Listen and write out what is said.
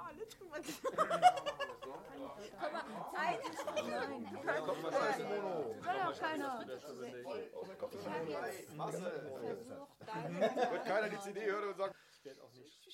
alle drüber. Guck mal, Zeit ist doch nein. Was heißt denn Mono? Soll auch keiner. Masse. Wird keiner die CD hören und sagen, Ich werde auch nicht